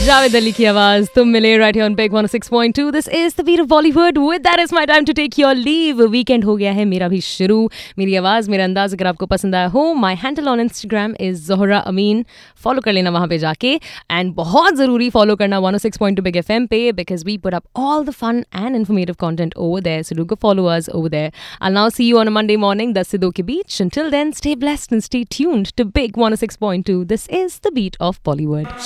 जावेद अली की आवाज तुम मिले right here on big 106.2. This is the beat of Bollywood. With that is my time to take your leave. Weekend हो गया है मेरा भी शुरू. मेरी आवाज मेरा अंदाज अगर आपको पसंद आया हो, my handle on Instagram is Zohra Amin. Follow कर लेना वहां पे जाके. एंड बहुत जरूरी फॉलो करना 106.2 बिग एफएम पे, because we put up all the fun and informative content over there. So do go follow us over there. I now see you on a Monday morning 10 से 2 के बीच. Until then, stay blessed and stay tuned to Big 106.2. This is the beat of Bollywood.